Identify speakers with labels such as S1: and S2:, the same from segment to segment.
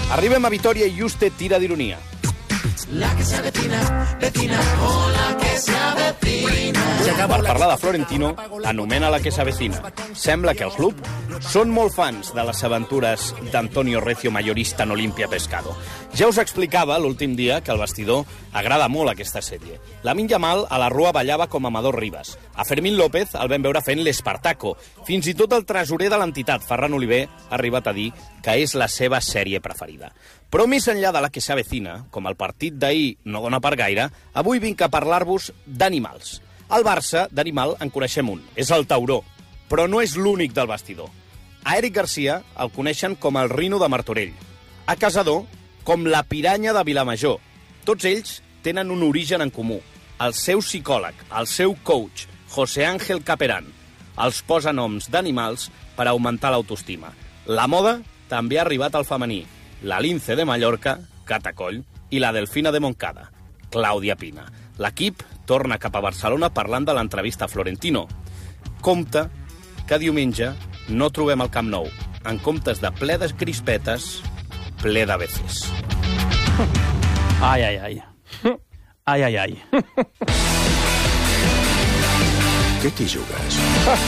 S1: Arribem a Vitoria i Juste tira d'ironia.
S2: La que se avecina, vecina, oh, la que se avecina.
S1: Per parlar de Florentino, anomena la que s'avecina. Sembla que el club són molt fans de les aventures d'Antonio Recio Mayorista en Olimpia Pescado. Ja us explicava l'últim dia que al vestidor agrada molt aquesta sèrie. Lamine Yamal a la Rua ballava com Amador Rivas. A Fermín López el vam veure fent l'Espartaco. Fins i tot el tresorer de l'entitat, Ferran Oliver, ha arribat a dir que és la seva sèrie preferida. Però més enllà de la que s'avecina, com el partit d'ahir no dona per gaire, avui vinc a parlar-vos d'animals. Al Barça, d'animal, en coneixem un. És el tauró. Però no és l'únic del vestidor. A Eric Garcia el coneixen com el Rino de Martorell. A Casador, com la piranya de Vilamajor. Tots ells tenen un origen en comú. El seu psicòleg, el seu coach, José Ángel Caperán, els posa noms d'animals per augmentar l'autoestima. La moda també ha arribat al femení. La Lince de Mallorca, Catacoll, i la Delfina de Montcada, Clàudia Pina. L'equip torna cap a Barcelona parlant de l'entrevista a Florentino. Compte que diumenge no trobem el Camp Nou. En comptes de ple de crispetes, ple de veces.
S3: Ai, ai, ai. Ai, ai, ai.
S4: Què t'hi jugues?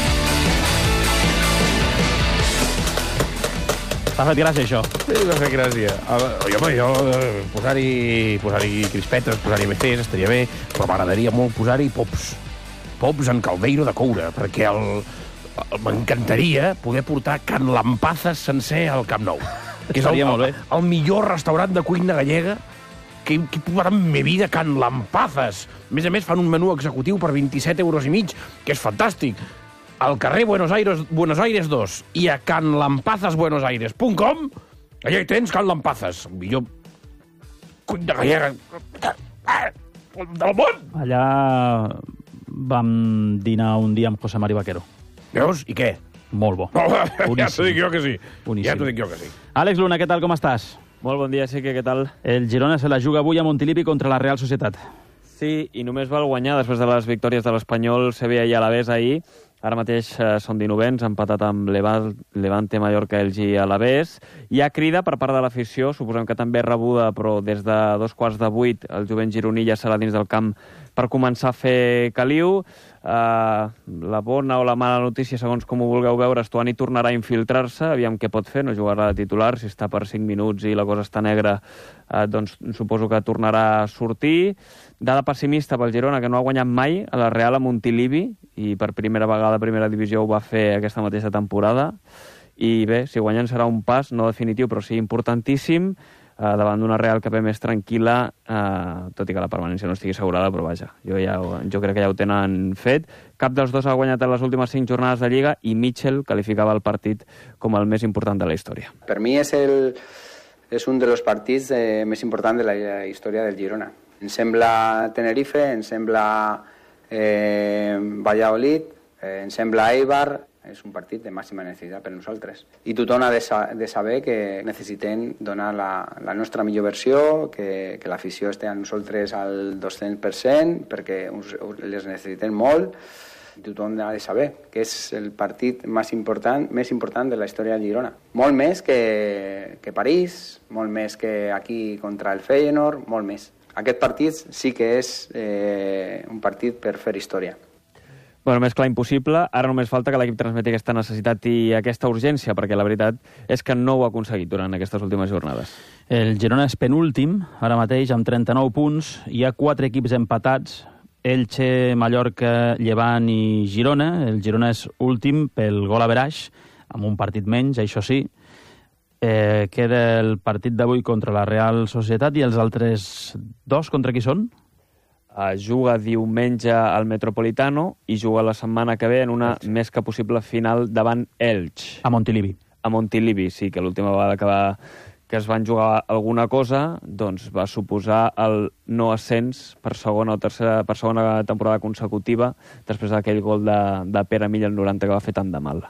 S3: T'ha fet gràcia, això?
S5: Sí, m'ha fet gràcia. Home, jo posar-hi crispetes, posar-hi BCs, estaria bé, però m'agradaria molt posar-hi pops. Pops en caldeiro de coure, perquè m'encantaria poder portar Can Lampazes sencer al Camp Nou. Que és el millor restaurant de cuina gallega que he provat en ma vida, Can Lampazes. A més, fan un menú executiu per 27,5 €, que és fantàstic. Al carrer Buenos Aires 2 i a canlampazesbuenosaires.com, allà hi tens Can Lampazes, el millor cuina gallega del món.
S3: Allà vam dinar un dia amb José Mari Vaquero.
S5: Veus? I què?
S3: Molt bo.
S5: Ja t'ho dic jo que sí.
S3: Boníssim.
S5: Ja t'ho dic jo que sí.
S3: Àlex Luna, què tal, com estàs?
S6: Molt bon dia, sí que què tal?
S3: El Girona se la juga avui a Montilivi contra la Real Societat.
S6: Sí, i només val guanyar després de les victòries de l'Espanyol, Sevilla i Alavés ahir. Ara mateix són 19ens, empatat amb Levante, Mallorca, Elche i Alavés. Hi ha crida per part de l'afició, suposem que també rebuda, però des de 7:45 el jovent gironí ja serà dins del camp per començar a fer caliu. La bona o la mala notícia, segons com ho vulgueu veure, Estuani tornarà a infiltrar-se, aviam què pot fer, no jugarà de titular, si està per 5 minuts i la cosa està negra, doncs suposo que tornarà a sortir. Dada pessimista pel Girona, que no ha guanyat mai a la Real a Montilivi, i per primera vegada a primera divisió ho va fer aquesta mateixa temporada. I bé, si guanyen serà un pas, no definitiu, però sí importantíssim, davant d'una Real que ve més tranquil·la, tot i que la permanència no estigui assegurada, però vaja, jo crec que ja ho tenen fet. Cap dels dos ha guanyat en les últimes 5 jornades de Lliga i Mitchell qualificava el partit com el més important de la història.
S7: Per mi és un dels partits més importants de la història del Girona. Em sembla Tenerife, em sembla Valladolid, em sembla Eibar. És un partit de màxima necessitat per nosaltres. I tothom ha de saber que necessitem donar la nostra millor versió, que l'afició estigui amb nosaltres al 200%, perquè les necessitem molt. I tothom ha de saber que és el partit més important de la història de Girona. Molt més que París, molt més que aquí contra el Feyenoord, molt més. Aquest partit sí que és un partit per fer història.
S6: Bueno, més clar impossible. Ara només falta que l'equip transmeti aquesta necessitat i aquesta urgència, perquè la veritat és que no ho ha aconseguit durant aquestes últimes jornades.
S3: El Girona és penúltim, ara mateix, amb 39 punts. Hi ha 4 equips empatats, Elche, Mallorca, Llevant i Girona. El Girona és últim pel gol average, amb un partit menys, això sí. Queda el partit d'avui contra la Real Societat i els altres dos contra qui són?
S6: Juga diumenge al Metropolitano i juga la setmana que ve en una més que possible final davant Elche.
S3: A Montilivi.
S6: A Montilivi, sí, que l'última vegada que es van jugar alguna cosa, doncs va suposar el no ascens per segona temporada consecutiva després d'aquell gol de Pere Milla al 90 que va fer tant de mal.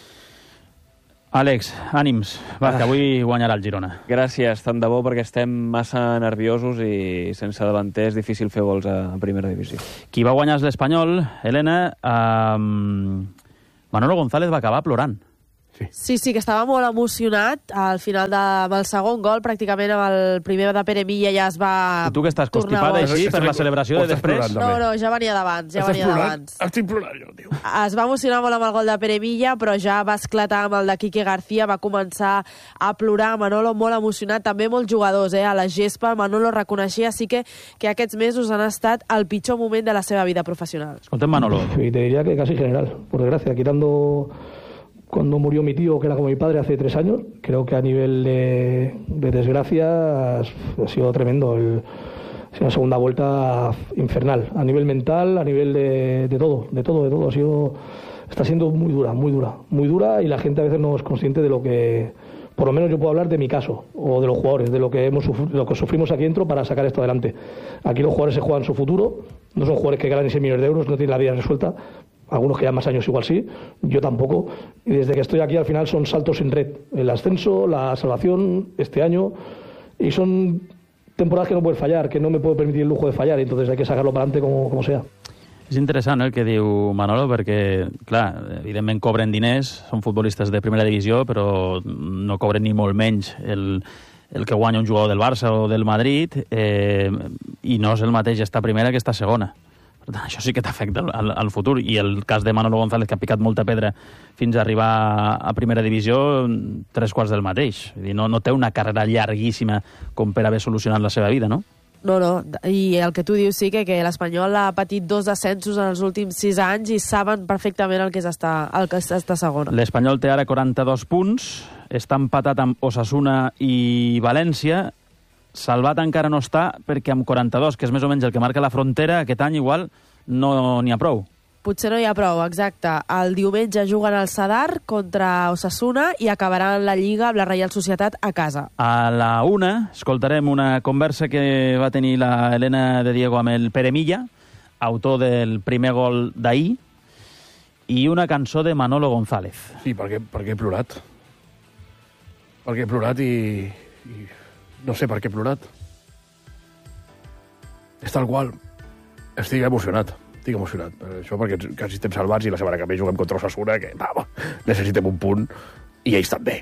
S3: Àlex, ànims. Va, que avui guanyarà el Girona.
S6: Gràcies, tant de bo, perquè estem massa nerviosos i sense davanter és difícil fer gols a primera divisió.
S3: Qui va guanyar és l'Espanyol, Helena. Manolo González va acabar plorant.
S8: Sí, que estava molt emocionat al final amb el segon gol, pràcticament amb el primer de Pere Milla ja es va...
S3: I tu que estàs constipada així per la celebració de després?
S8: No, ja venia d'abans.
S5: Estic plorant jo, tio.
S8: Es va emocionar molt amb el gol de Pere Milla, però ja va esclatar amb el de Quique García, va començar a plorar. Manolo molt emocionat, també molts jugadors, a la gespa. Manolo reconeixia sí que aquests mesos han estat el pitjor moment de la seva vida professional.
S3: Escoltem Manolo.
S9: Y te diría que casi general, por desgracia, quitando cuando murió mi tío, que era como mi padre hace 3 años, creo que a nivel de desgracia ha sido tremendo. Ha sido una segunda vuelta infernal, a nivel mental, a nivel de todo. Está siendo muy dura, y la gente a veces no es consciente de lo que, por lo menos yo puedo hablar de mi caso, o de los jugadores, de lo que sufrimos aquí dentro para sacar esto adelante. Aquí los jugadores se juegan su futuro, no son jugadores que ganan 6 millones de euros, no tienen la vida resuelta. Algunos que ya más años igual sí, yo tampoco. Y desde que estoy aquí al final son saltos sin red. El ascenso, la salvación, este año. Y son temporadas que no puedes fallar, que no me puedo permitir el lujo de fallar. Entonces hay que sacarlo para adelante como sea.
S3: És interessant el que diu Manolo, perquè, clar, evidentment cobren diners, són futbolistes de primera divisió, però no cobren ni molt menys el que guanya un jugador del Barça o del Madrid, i no és el mateix estar primera que estar segona. Per tant, això sí que t'afecta al futur. I el cas de Manolo González, que ha picat molta pedra fins a arribar a primera divisió, 3/4 del mateix. No té una carrera llarguíssima com per haver solucionat la seva vida, no?
S8: No, i el que tu dius sí que l'Espanyol ha patit 2 descensos en els últims 6 anys i saben perfectament el que és estar segona.
S3: L'Espanyol té ara 42 punts, està empatat amb Osasuna i València. Salvat encara no està perquè amb 42, que és més o menys el que marca la Frontera, aquest any igual no n'hi ha prou.
S8: Potser no hi ha prou, exacte. El diumenge juguen al Sadar contra Osasuna i acabaran la Lliga amb la Reial Societat a casa.
S3: A la 1 escoltarem una conversa que va tenir la Elena de Diego amb el Pere Milla, autor del primer gol d'ahir, i una cançó de Manolo González.
S5: Sí, perquè he plorat. Perquè he plorat i no sé per què he plorat. És tal qual. Estic emocionat. Per això, perquè quasi estem salvats i la setmana que ve juguem contra Osasuna, que necessitem un punt, i ells també.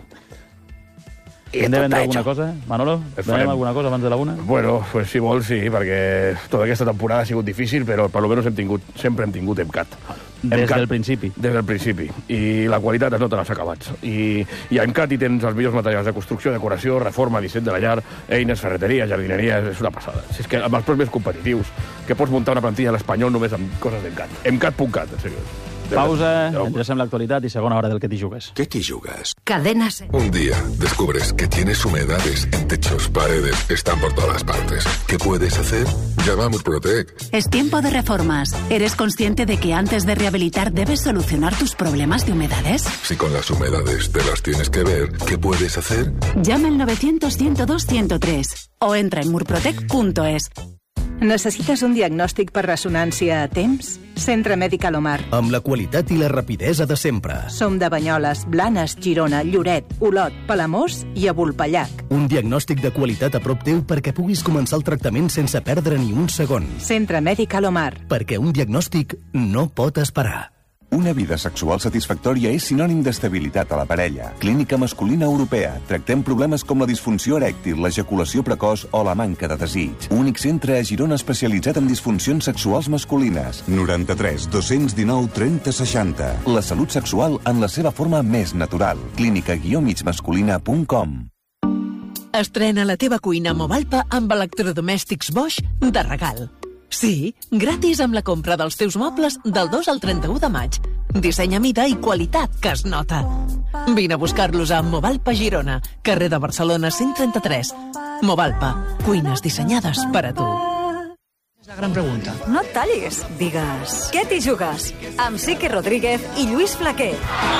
S3: Hem de vendre alguna cosa, Manolo? Vendrem alguna cosa abans de la 1?
S5: Bueno, pues si vols, sí, perquè tota aquesta temporada ha sigut difícil, però per almenys sempre hem tingut MCAT.
S3: Des del principi.
S5: Des del principi. I la qualitat es nota en els acabats. I a MCAT hi tens els millors materials de construcció, decoració, reforma, disseny de la llar, eines, ferreteria, jardineria, és una passada. És que amb els preus més competitius, que pots muntar una plantilla a l'Espanyol només amb coses d'MCAT. MCAT.cat, en sèrio.
S3: Pausa, endrecem l'actualitat i segona hora del que t'hi jugues.
S4: ¿Qué te jugas?
S10: Cadena SER.
S4: Un día descubres que tienes humedades en techos, paredes, están por todas partes. ¿Qué puedes hacer? Llama a Murprotec.
S10: Es tiempo de reformas. ¿Eres consciente de que antes de rehabilitar debes solucionar tus problemas de humedades?
S4: Si con las humedades te las tienes que ver, ¿qué puedes hacer?
S10: Llama al 900-102-103 o entra en murprotec.es.
S11: Necessites un diagnòstic per ressonància a temps? Centre Mèdic Alomar.
S12: Amb la qualitat i la rapidesa de sempre.
S11: Som de Banyoles, Blanes, Girona, Lloret, Olot, Palamós i a Vulpellac.
S12: Un diagnòstic de qualitat a prop teu perquè puguis començar el tractament sense perdre ni un segon.
S11: Centre Mèdic Alomar.
S12: Perquè un diagnòstic no pot esperar.
S13: Una vida sexual satisfactòria és sinònim d'estabilitat a la parella. Clínica Masculina Europea. Tractem problemes com la disfunció erèctil, l'ejaculació precoç o la manca de desig. Únic centre a Girona especialitzat en disfuncions sexuals masculines. 93 219 30 60. La salut sexual en la seva forma més natural. clínica-migmasculina.com.
S14: Estrena la teva cuina Movalpa amb electrodomèstics Bosch de regal. Sí, gratis amb la compra dels teus mobles del 2 al 31 de maig. Disseny a mida i qualitat que es nota. Vine a buscar-los a Movalpa Girona, carrer de Barcelona 133. Movalpa, cuines dissenyades per a tu.
S15: És la gran pregunta.
S16: No et tallis, digues. Què t'hi jugues? Amb Sique Rodríguez i Lluís Flaquer.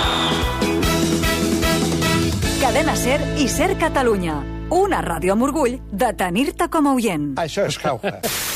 S16: Cadena SER i SER Catalunya. Una ràdio amb orgull de tenir-te com a oient.
S17: Això és jauja.